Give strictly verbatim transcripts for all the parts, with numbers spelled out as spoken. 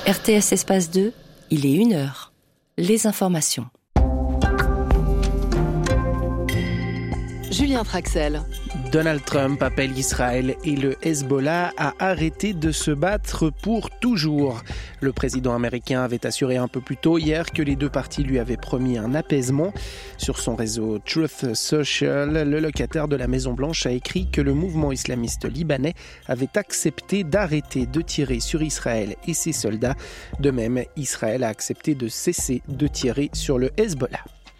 R T S Espace deux, il est une heure. Les informations. Julien Traxel. Donald Trump appelle Israël et le Hezbollah à arrêter de se battre pour toujours. Le président américain avait assuré un peu plus tôt hier que les deux parties lui avaient promis un apaisement. Sur son réseau Truth Social, le locataire de la Maison-Blanche a écrit que le mouvement islamiste libanais avait accepté d'arrêter de tirer sur Israël et ses soldats. De même, Israël a accepté de cesser de tirer sur le Hezbollah.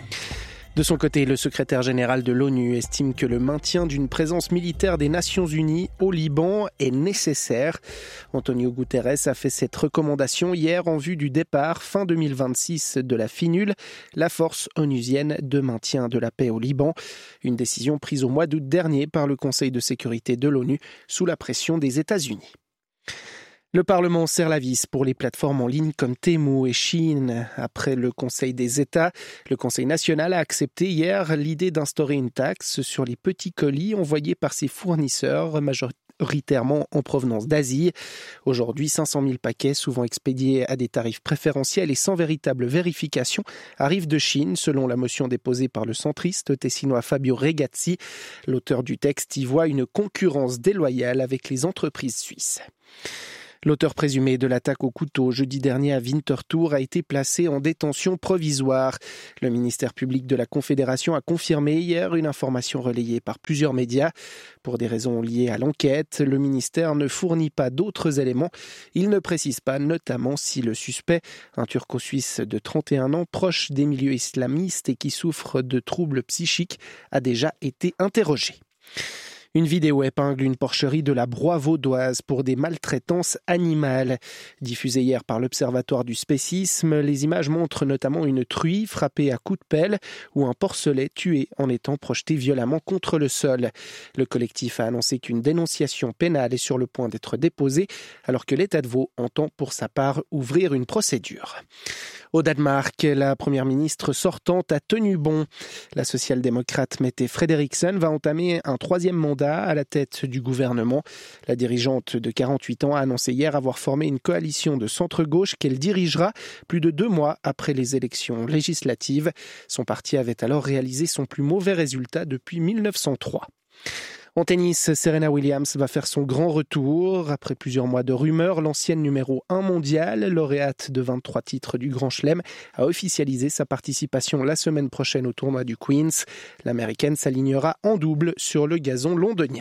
De son côté, le secrétaire général de l'ONU estime que le maintien d'une présence militaire des Nations Unies au Liban est nécessaire. Antonio Guterres a fait cette recommandation hier en vue du départ fin deux mille vingt-six de la FINUL, la force onusienne de maintien de la paix au Liban. Une décision prise au mois d'août dernier par le Conseil de sécurité de l'ONU sous la pression des États-Unis. Le Parlement serre la vis pour les plateformes en ligne comme Temu et Shein. Après le Conseil des États, le Conseil national a accepté hier l'idée d'instaurer une taxe sur les petits colis envoyés par ses fournisseurs, majoritairement en provenance d'Asie. Aujourd'hui, cinq cent mille paquets, souvent expédiés à des tarifs préférentiels et sans véritable vérification, arrivent de Chine, selon la motion déposée par le centriste tessinois Fabio Regazzi. L'auteur du texte y voit une concurrence déloyale avec les entreprises suisses. L'auteur présumé de l'attaque au couteau jeudi dernier à Winterthur a été placé en détention provisoire. Le ministère public de la Confédération a confirmé hier une information relayée par plusieurs médias. Pour des raisons liées à l'enquête, le ministère ne fournit pas d'autres éléments. Il ne précise pas notamment si le suspect, un Turco-Suisse de trente et un ans, proche des milieux islamistes et qui souffre de troubles psychiques, a déjà été interrogé. Une vidéo épingle une porcherie de la Broye vaudoise pour des maltraitances animales. Diffusée hier par l'Observatoire du spécisme, les images montrent notamment une truie frappée à coups de pelle ou un porcelet tué en étant projeté violemment contre le sol. Le collectif a annoncé qu'une dénonciation pénale est sur le point d'être déposée, alors que l'État de Vaud entend pour sa part ouvrir une procédure. Au Danemark, la première ministre sortante a tenu bon. La social-démocrate Mette Frederiksen va entamer un troisième mandat à la tête du gouvernement. La dirigeante de quarante-huit ans a annoncé hier avoir formé une coalition de centre-gauche qu'elle dirigera plus de deux mois après les élections législatives. Son parti avait alors réalisé son plus mauvais résultat depuis mille neuf cent trois. En tennis, Serena Williams va faire son grand retour. Après plusieurs mois de rumeurs, l'ancienne numéro un mondiale, lauréate de vingt-trois titres du Grand Chelem, a officialisé sa participation la semaine prochaine au tournoi du Queens. L'Américaine s'alignera en double sur le gazon londonien.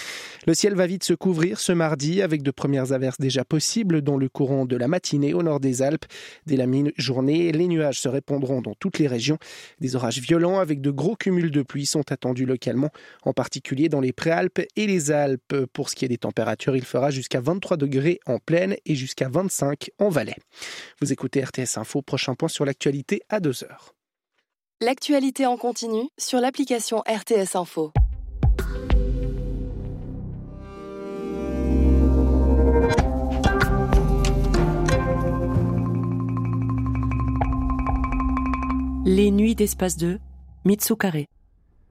Le ciel va vite se couvrir ce mardi avec de premières averses déjà possibles dans le courant de la matinée au nord des Alpes. Dès la mi-journée, les nuages se répandront dans toutes les régions. Des orages violents avec de gros cumuls de pluie sont attendus localement, en particulier dans les Préalpes et les Alpes. Pour ce qui est des températures, il fera jusqu'à vingt-trois degrés en plaine et jusqu'à vingt-cinq en Valais. Vous écoutez R T S Info, prochain point sur l'actualité à deux heures. L'actualité en continu sur l'application R T S Info. Les nuits d'Espace deux, Mitsu Carré.